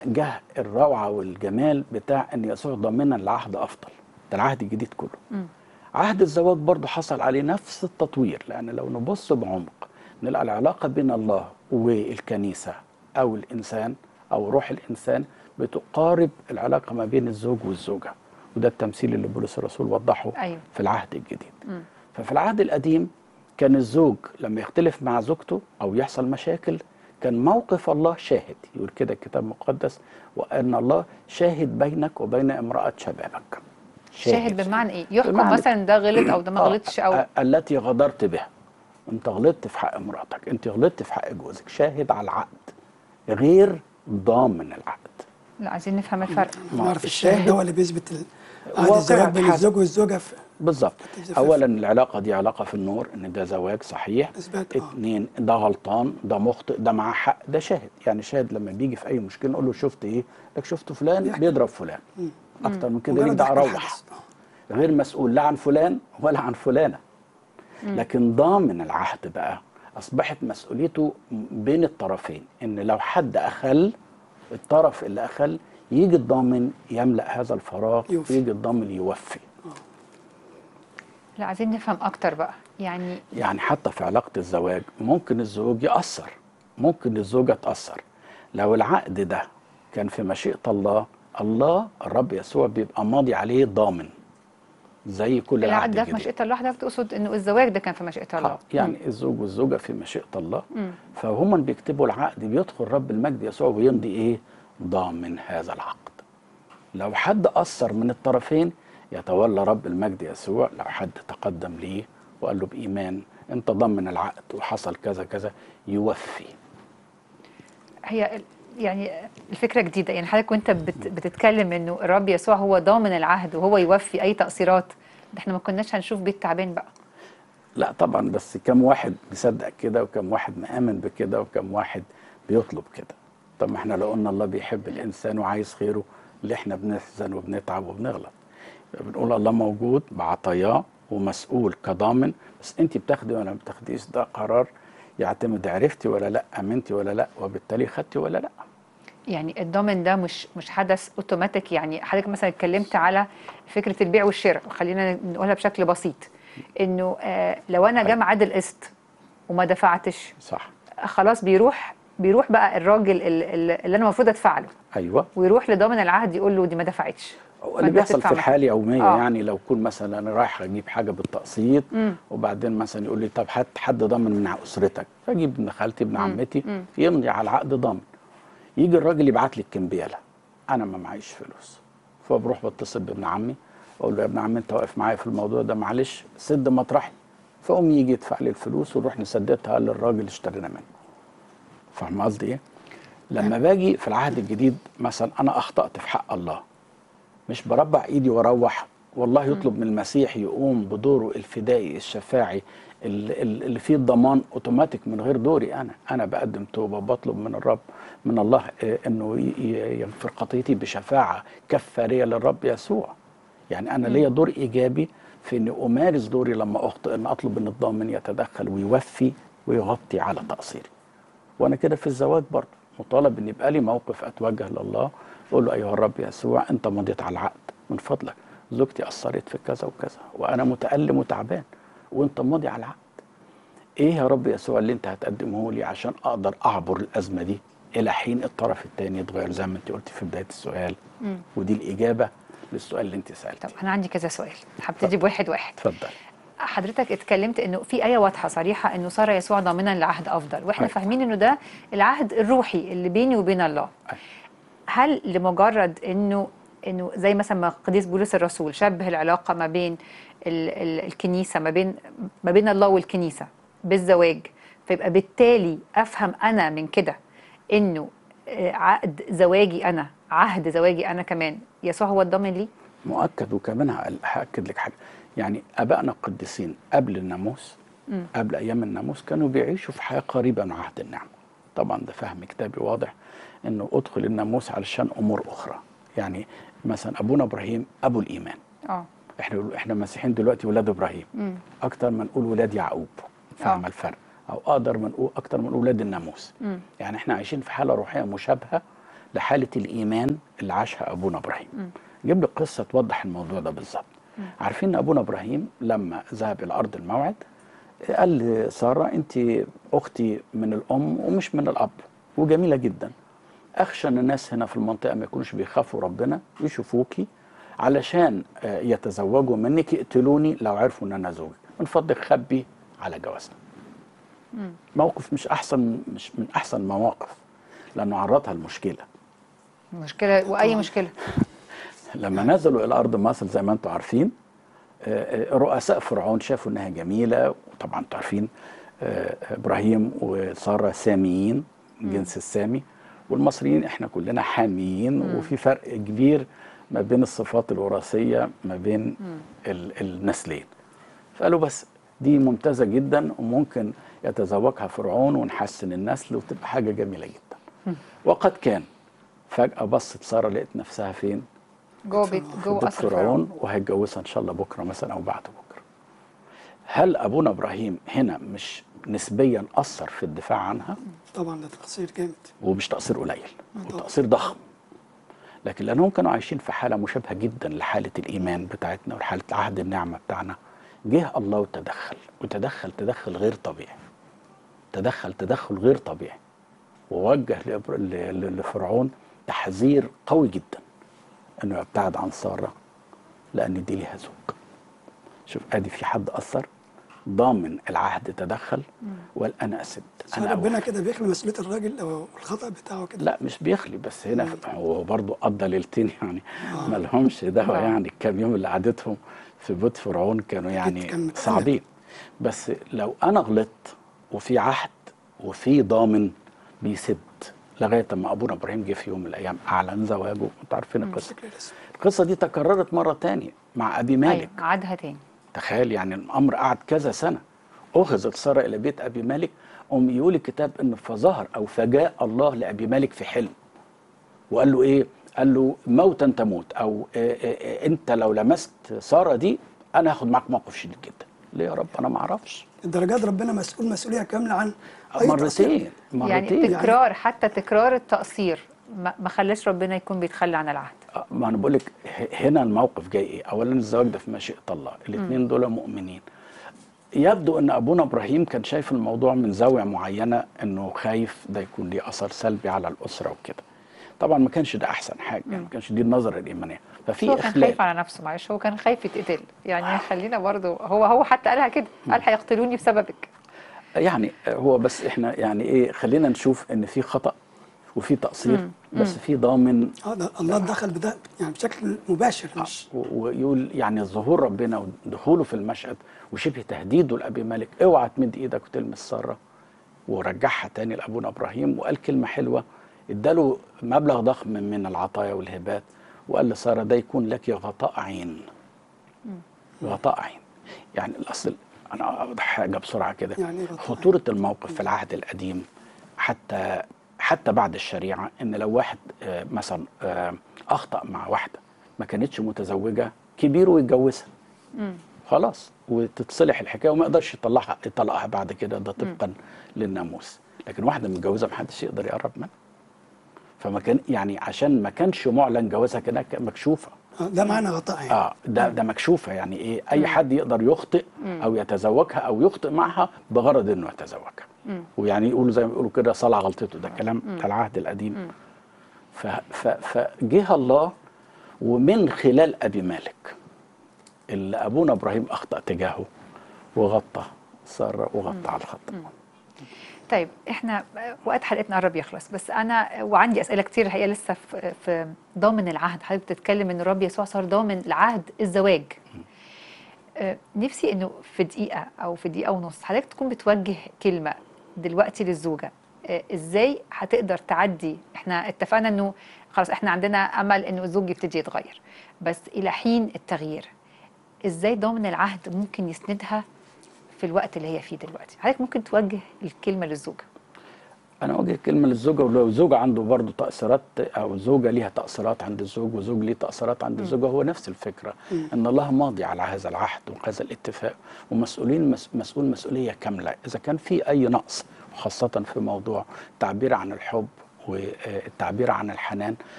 جه الروعه والجمال بتاع ان يسوع ضامنا لعهد افضل. ده العهد الجديد كله. عهد الزواج برضه حصل عليه نفس التطوير، لان لو نبص بعمق نلقى العلاقه بين الله والكنيسه او الانسان او روح الانسان بتقارب العلاقه ما بين الزوج والزوجه، وده التمثيل اللي بولس الرسول وضحه أيوه. في العهد الجديد. ففي العهد القديم كان الزوج لما يختلف مع زوجته او يحصل مشاكل كان موقف الله شاهد، يقول كده الكتاب المقدس: وان الله شاهد بينك وبين امراه شبابك. شاهد بمعنى ايه؟ يحكم بمعنى مثلا ده غلط او ده ما غلطش او التي غدرت بها. انت غلطت في حق مراتك، انت غلطت في حق جوزك، شاهد على العقد غير ضامن العقد. لا، عايزين نفهم الفرق. انا بعرف الشاهد هو اللي بيثبت عقد الزواج بين الزوج والزوجه في بالظبط. اولا العلاقه دي علاقه في النور، ان ده زواج صحيح. اتنين، ده غلطان، ده مخطئ، ده معاه حق، ده شاهد. يعني شاهد لما بيجي في اي مشكله نقول له شفت ايه؟ لك شفت فلان بيضرب فلان. اكتر من كده ليه؟ ده اروح غير مسؤول لا عن فلان ولا عن فلانه. لكن ضامن العهد بقى اصبحت مسؤوليته بين الطرفين، ان لو حد اخل، الطرف اللي اخل يجي الضامن يملأ هذا الفراغ ويجي الضامن يوفي. لا، عايزين نفهم اكتر بقى. يعني حتى في علاقة الزواج ممكن الزوج يأثر، ممكن الزوجة تأثر. لو العقد ده كان في مشيئة الله، الله الرب يسوع بيبقى ماضي عليه ضامن زي كل العقد ده في مشيئة الله. حضرتك تقصد انه الزواج ده كان في مشيئة الله؟ يعني الزوج والزوجة في مشيئة الله. فهم بيكتبوا العقد بيدخل رب المجد يسوع ويمضي ايه؟ ضامن هذا العقد. لو حد أثر من الطرفين يتولى رب المجد يسوع. لو حد تقدم ليه وقال له بإيمان أنت ضمن العقد وحصل كذا كذا، يوفي. هي يعني الفكرة جديدة. يعني حضرتك وانت بتتكلم انه الرب يسوع هو ضامن العهد وهو يوفي أي تقصيرات، ده احنا ما كناش هنشوف بيت تعبان بقى. لا طبعا، بس كم واحد بيصدق كده وكم واحد مآمن بكده وكم واحد بيطلب كده. طب ما احنا لو قلنا الله بيحب الإنسان وعايز خيره، اللي احنا بنحزن وبنتعب وبنغلط. بنقول الله موجود بعطاياه ومسؤول كضامن، بس انت بتاخدي ولا ما بتاخديش، ده قرار يعتمد عرفتي ولا لا، امنتي ولا لا، وبالتالي خدتي ولا لا. يعني الضامن ده مش حدث اوتوماتيك. يعني حضرتك مثلا اتكلمت على فكره البيع والشراء، خلينا نقولها بشكل بسيط، انه لو انا جه ميعاد القسط وما دفعتش، صح، خلاص بيروح بقى الراجل اللي انا المفروض ادفع له. ايوه، ويروح لضامن العهد يقول له دي ما دفعتش. اللي بيحصل في الحالة يومية. يعني لو كون مثلا انا رايح اجيب حاجه بالتقسيط وبعدين مثلا يقول لي طب هات حد ضامن من اسرتك، فاجيب ابن خالتي ابن عمتي يمضي على العقد ضامن. يجي الراجل يبعت لي الكمبياله، انا ما معيش فلوس، فبروح بتصل بابن عمي اقول له يا ابن عمي انت واقف معايا في الموضوع ده، معلش سد مطرحي. فقوم يجي يدفع لي الفلوس ونروح نسددها للراجل اللي اشترينا منه. فاهم قصدي ايه؟ لما باجي في العهد الجديد مثلا انا اخطأت في حق الله، مش بربع ايدي واروح. والله يطلب من المسيح يقوم بدوره الفدائي الشفاعي اللي فيه الضمان اوتوماتيك من غير دوري. انا بقدم توبه، بطلب من الرب من الله انه يغفر خطيتي بشفاعه كفاريه للرب يسوع. يعني انا ليا دور ايجابي في اني امارس دوري لما اخطئ، ان اطلب ان الضامن يتدخل ويوفي ويغطي على تقصيري. وانا كده في الزواج برضه مطالب ان يبقى لي موقف اتوجه لله اقول له ايها الرب يسوع انت مضيت على العقد، من فضلك زوجتي اثرت في كذا وكذا وانا متألم وتعبان وانت ماضي على العقد. ايه يا رب يسوع اللي انت هتقدمه لي عشان اقدر اعبر الازمه دي الى حين الطرف الثاني يتغير زي ما انت قلت في بدايه السؤال. ودي الاجابه للسؤال اللي انت سالتيه. طب انا عندي كذا سؤال، هبتدي بواحد. اتفضل. حضرتك اتكلمت انه في آية واضحة صريحة انه صار يسوع ضامنا لعهد افضل، واحنا فاهمين انه ده العهد الروحي اللي بيني وبين الله. هل لمجرد انه زي مثلا ما قديس بولس الرسول شبه العلاقة ما بين الكنيسة، ما بين الله والكنيسة بالزواج، فيبقى بالتالي افهم انا من كده انه عهد زواجي انا كمان يسوع هو الضامن لي؟ مؤكد. وكمان هأكد لك حاجه، يعني ابائنا القديسين قبل الناموس، قبل ايام الناموس كانوا بيعيشوا في حياه قريبه من عهد النعمه. طبعا ده فهم كتابي واضح انه ادخل الناموس علشان امور اخرى. يعني مثلا ابونا ابراهيم ابو الايمان. احنا مسيحيين دلوقتي ولاد ابراهيم اكتر ما نقول ولاد يعقوب. فاهم الفرق؟ او اقدر من نقول اكتر من ولاد الناموس. يعني احنا عايشين في حاله روحيه مشابهه لحالة الإيمان اللي عاشها أبونا إبراهيم. جيب لي قصة توضح الموضوع ده بالظبط. عارفين أن أبونا إبراهيم لما ذهب إلى أرض الموعد قال لسارة أنت أختي من الأم ومش من الأب، وجميلة جدا. أخشى أن الناس هنا في المنطقة ما يكونوش بيخافوا ربنا يشوفوكي علشان يتزوجوا منك يقتلوني لو عرفوا أن أنا زوجك، من فضلك خبي على جوازنا. موقف مش من أحسن المواقف، لأنه عرضها المشكلة. مشكله، واي مشكله. لما نزلوا إلى أرض مصر زي ما أنتم عارفين، رؤساء فرعون شافوا انها جميله، وطبعا انتوا عارفين ابراهيم وساره ساميين، الجنس السامي، والمصريين احنا كلنا حاميين، وفي فرق كبير ما بين الصفات الوراثيه ما بين النسلين. فقالوا بس دي ممتازه جدا وممكن يتزوجها فرعون ونحسن النسل وتبقى حاجه جميله جدا. وقد كان. فجاه بصت ساره لقت نفسها فين؟ جوه بيت قصر فرعون، وهيتجوزها ان شاء الله بكره مثلا او بعد بكره. هل ابونا ابراهيم هنا مش نسبيا اثر في الدفاع عنها؟ طبعا ده تقصير جامد، ومش تقصير قليل، وتقصير ضخم. لكن لانهم كانوا عايشين في حاله مشابهه جدا لحاله الايمان بتاعتنا وحاله عهد النعمه بتاعنا، جه الله وتدخل تدخل غير طبيعي. تدخل غير طبيعي، ووجه لفرعون تحذير قوي جدا انه يبتعد عن ساره لان دي ليها زوج. شوف ادي في حد اثر، ضامن العهد تدخل وقال انا اسد. انا ربنا كده بيخلي مسؤوليه الراجل او الخطا بتاعه كده؟ لا مش بيخلي، بس هنا هو برضه قضى ليلتين يعني ما لهمش دعوه يعني. الكام يوم اللي قعدتهم في بيت فرعون كانوا يعني صعبين. بس لو انا غلطت وفي عهد وفي ضامن بيسد، لغايه ما ابونا ابراهيم جه في يوم من الايام اعلن زواجه. انتوا عارفين القصه دي تكررت مره تانية مع ابي مالك. أيوة، عادها تاني. تخيل يعني الامر قعد كذا سنه. اخذت ساره الى بيت ابي مالك، يقول الكتاب ان فظهر او فجاء الله لابي مالك في حلم وقال له ايه؟ قال له موتا تموت، او انت لو لمست ساره دي انا هاخد معاك موقف شديد جدا. ليه يا رب؟ انا ما اعرفش. الدرجات ربنا مسؤول مسؤوليه كامله عن مرتين. يعني تكرار، حتى تكرار التقصير ما خلاش ربنا يكون بيتخلى عن العهد. ما انا بقول لك هنا الموقف جاي ايه؟ اولا الزواج ده في مشيئه الله، الاثنين دول مؤمنين. يبدو ان ابونا ابراهيم كان شايف الموضوع من زاويه معينه، انه خايف ده يكون ليه اثر سلبي على الاسره وكده. طبعا ما كانش ده احسن حاجه، يعني ما كانش دي النظره الايمانيه. ففي هو كان خايف على نفسه، معلش، هو كان خايف يتقتل يعني. خلينا برضه، هو حتى قالها كده، قال هيقتلوني بسببك. يعني هو بس احنا يعني ايه، خلينا نشوف ان في خطأ وفي تقصير، بس في ضامن. ده الله دخل بده يعني بشكل مباشر، مش ويقول يعني ظهور ربنا ودخوله في المشهد وشبه تهديده لابي مالك، اوعى تمد ايدك وتلمس ساره، ورجعها تاني لابونا ابراهيم. وقال كلمه حلوه، اداله مبلغ ضخم من العطايا والهبات، وقال لساره ده يكون لك غطاء عين. غطاء عين يعني الاصل. انا اوضح حاجه بسرعه كده. يعني خطوره الموقف في العهد القديم حتى بعد الشريعه، ان لو واحد مثلا اخطا مع واحده ما كانتش متزوجه، كبير ويتجوزها خلاص وتتصلح الحكايه وما يقدرش يطلقها بعد كده، ده طبقا للناموس. لكن واحده متجوزه ما حدش يقدر يقرب منها. فما كان يعني عشان ما كانش معلن جوازها كده مكشوفه. ده معنى غطاء يعني. ده مكشوفه يعني ايه؟ اي حد يقدر يخطئ او يتزوجها او يخطئ معها بغرض انه يتزوجها. ويعني يقولوا زي ما بيقولوا كده صلع غلطته. ده كلام بتاع العهد القديم. فجه الله ومن خلال ابي مالك اللي ابونا ابراهيم اخطا تجاهه وغطى ساره وغطى على الخط. طيب احنا وقت حلقتنا قرب يخلص، بس انا وعندي اسئله كتير الحقيقه لسه في ضامن العهد. حضرتك بتتكلم ان الرب يسوع صار ضامن العهد الزواج. نفسي انه في دقيقه او في دقيقه ونص حضرتك تكون بتوجه كلمه دلوقتي للزوجه. ازاي هتقدر تعدي؟ احنا اتفقنا انه خلاص احنا عندنا امل انه الزوج يبتدي يتغير، بس الى حين التغيير ازاي ضامن العهد ممكن يسندها في الوقت اللي هي فيه دلوقتي؟ حضرتك ممكن توجه الكلمه للزوجه. انا اوجه كلمه للزوجه، ولو الزوجه عنده برضه تاثيرات، او زوجه ليها تاثيرات عند الزوج وزوج ليه تاثيرات عند الزوجه، هو نفس الفكره. ان الله ماضي على هذا العهد وهذا الاتفاق، ومسؤول مسؤوليه كامله. اذا كان في اي نقص، وخاصه في موضوع تعبير عن الحب والتعبير عن الحنان